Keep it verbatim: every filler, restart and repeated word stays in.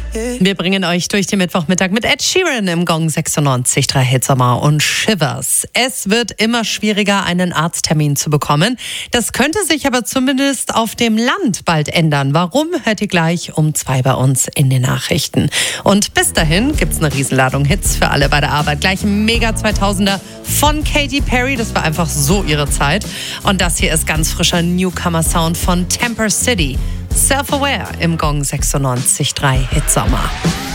Wir bringen euch durch den Mittwochmittag mit Ed Sheeran im Gong sechsundneunzig Komma drei Hitsommer und Shivers. Es wird immer schwieriger, einen Arzttermin zu bekommen. Das könnte sich aber zumindest auf dem Land bald ändern. Warum, hört ihr gleich um zwei bei uns in den Nachrichten. Und bis dahin gibt's eine Riesenladung Hits für alle bei der Arbeit. Gleich ein Mega zweitausender von Katy Perry. Das war einfach so ihre Zeit. Und das hier ist ganz frischer Newcomer-Sound von Temper City. Self-Aware im Gong sechsundneunzig Komma drei Hitsommer.